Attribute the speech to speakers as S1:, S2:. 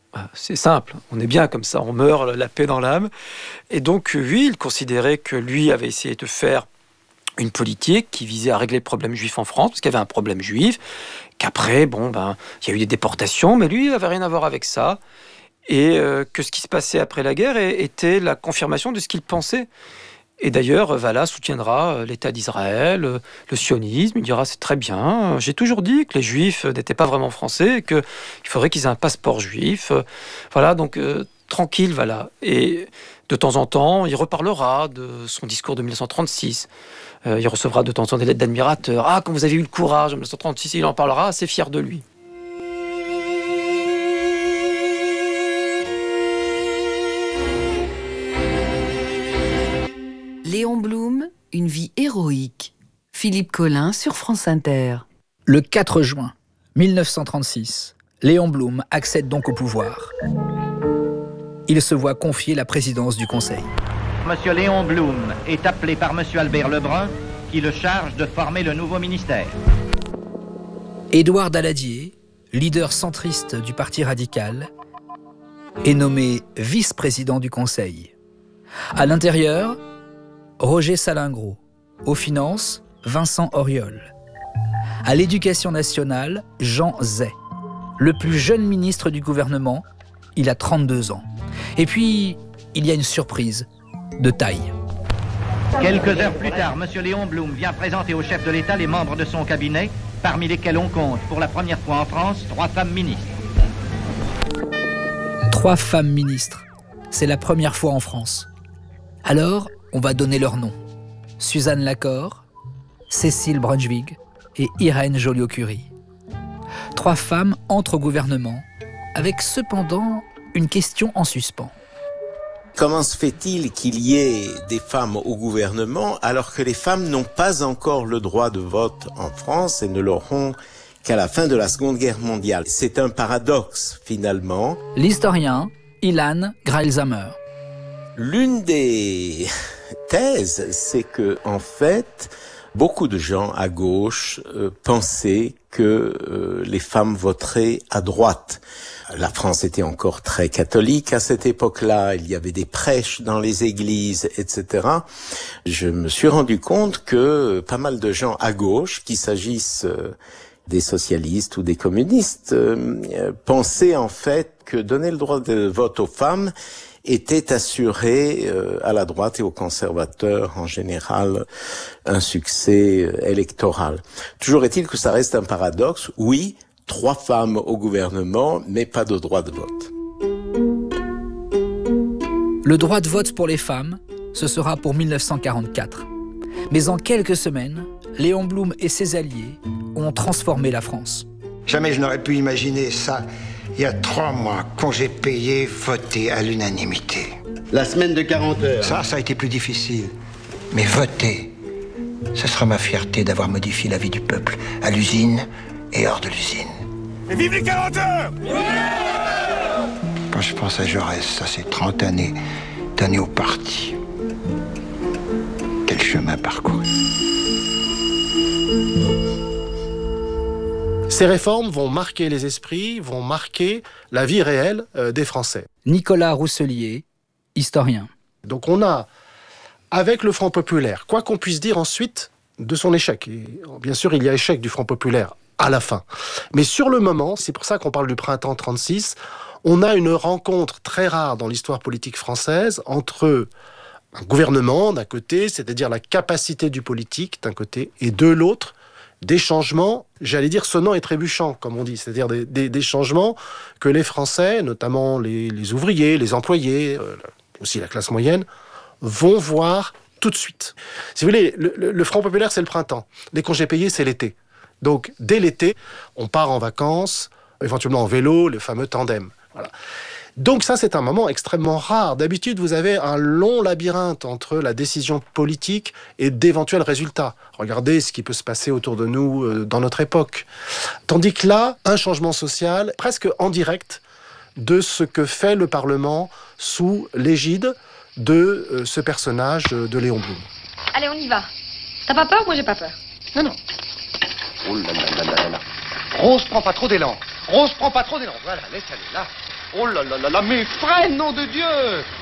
S1: C'est simple, on est bien comme ça, on meurt, la paix dans l'âme. Et donc, oui, il considérait que lui avait essayé de faire une politique qui visait à régler le problème juif en France, parce qu'il y avait un problème juif, qu'après, il y a eu des déportations, mais lui, il n'avait rien à voir avec ça. Et que ce qui se passait après la guerre était la confirmation de ce qu'il pensait. Et d'ailleurs, Vallat soutiendra l'État d'Israël, le sionisme. Il dira, c'est très bien. J'ai toujours dit que les Juifs n'étaient pas vraiment français et qu'il faudrait qu'ils aient un passeport juif. Voilà, donc tranquille, Vallat. Et de temps en temps, il reparlera de son discours de 1936. Il recevra de temps en temps des lettres d'admirateurs. Ah, quand vous avez eu le courage en 1936, il en parlera assez fier de lui.
S2: Léon Blum, une vie héroïque. Philippe Collin sur France Inter.
S3: Le 4 juin 1936, Léon Blum accède donc au pouvoir. Il se voit confier la présidence du Conseil.
S4: Monsieur Léon Blum est appelé par Monsieur Albert Lebrun, qui le charge de former le nouveau ministère.
S3: Édouard Daladier, leader centriste du Parti radical, est nommé vice-président du Conseil. À l'intérieur, Roger Salingro. Aux finances, Vincent Auriol. À l'éducation nationale, Jean Zay. Le plus jeune ministre du gouvernement, il a 32 ans. Et puis, il y a une surprise de taille.
S4: Quelques heures plus tard, Monsieur Léon Blum vient présenter au chef de l'État les membres de son cabinet, parmi lesquels on compte, pour la première fois en France, 3 femmes ministres.
S3: 3 femmes ministres. C'est la première fois en France. Alors, on va donner leurs noms. Suzanne Lacorre, Cécile Brunswig et Irène Joliot-Curie. 3 femmes entrent au gouvernement, avec cependant une question en suspens.
S5: Comment se fait-il qu'il y ait des femmes au gouvernement alors que les femmes n'ont pas encore le droit de vote en France et ne l'auront qu'à la fin de la Seconde Guerre mondiale? C'est un paradoxe, finalement.
S3: L'historien Ilan Grailsheimer.
S5: L'une des thèses, c'est que, en fait, beaucoup de gens à gauche pensaient que les femmes voteraient à droite. La France était encore très catholique à cette époque-là, il y avait des prêches dans les églises, etc. Je me suis rendu compte que pas mal de gens à gauche, qu'il s'agisse des socialistes ou des communistes, pensaient en fait que donner le droit de vote aux femmes était assuré à la droite et aux conservateurs en général un succès électoral. Toujours est-il que ça reste un paradoxe. Oui, 3 femmes au gouvernement, mais pas de droit de vote.
S3: Le droit de vote pour les femmes, ce sera pour 1944. Mais en quelques semaines, Léon Blum et ses alliés ont transformé la France.
S6: Jamais je n'aurais pu imaginer ça. Il y a 3 mois, congé payé, voté à l'unanimité.
S7: La semaine de 40 heures.
S6: Ça a été plus difficile. Mais voter, ce sera ma fierté d'avoir modifié la vie du peuple, à l'usine et hors de l'usine.
S8: Et vive les 40 heures!
S6: Quand je pense à Jaurès, ça c'est 30 années données au parti. Quel chemin parcouru.
S9: Ces réformes vont marquer les esprits, vont marquer la vie réelle des Français.
S3: Nicolas Rousselier, historien.
S9: Donc on a, avec le Front populaire, quoi qu'on puisse dire ensuite de son échec, et bien sûr il y a échec du Front populaire à la fin, mais sur le moment, c'est pour ça qu'on parle du printemps 36, on a une rencontre très rare dans l'histoire politique française entre un gouvernement d'un côté, c'est-à-dire la capacité du politique d'un côté, et de l'autre, des changements, j'allais dire sonnants et trébuchants, comme on dit, c'est-à-dire des changements que les Français, notamment les ouvriers, les employés, aussi la classe moyenne, vont voir tout de suite. Si vous voulez, le Front populaire, c'est le printemps. Les congés payés, c'est l'été. Donc, dès l'été, on part en vacances, éventuellement en vélo, le fameux tandem. Voilà. Donc ça, c'est un moment extrêmement rare. D'habitude, vous avez un long labyrinthe entre la décision politique et d'éventuels résultats. Regardez ce qui peut se passer autour de nous dans notre époque. Tandis que là, un changement social presque en direct de ce que fait le Parlement sous l'égide de ce personnage de Léon Blum.
S10: Allez, on y va. T'as pas peur? Moi, j'ai pas peur.
S9: Non.
S8: Oh là là là là là. Rose, prends pas trop d'élan. Rose, prends pas trop d'élan. Voilà, laisse aller, là.
S11: Oh là là là là, mais freine, nom de Dieu!